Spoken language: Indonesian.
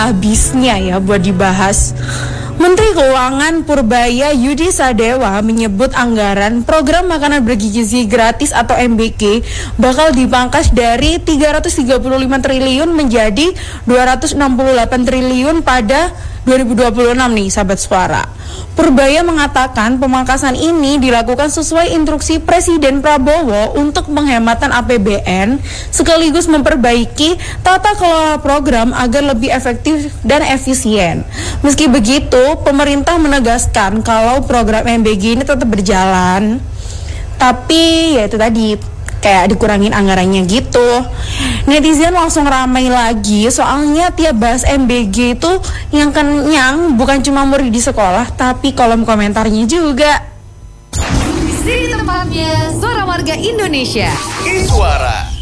habisnya ya buat dibahas. Menteri Keuangan Purbaya Yudi Sadewa menyebut anggaran program makanan bergizi gratis atau MBG bakal dipangkas dari 335 triliun menjadi 268 triliun pada 2026 nih sahabat suara. Purbaya mengatakan pemangkasan ini dilakukan sesuai instruksi Presiden Prabowo untuk penghematan APBN sekaligus memperbaiki tata kelola program agar lebih efektif dan efisien. Meski begitu, pemerintah menegaskan kalau program MBG ini tetap berjalan, tapi ya itu tadi kayak dikurangin anggarannya gitu. Netizen langsung ramai lagi soalnya tiap bahas MBG itu yang kenyang bukan cuma murid di sekolah tapi kolom komentarnya juga. Di sini tempatnya Suara Warga Indonesia. Suara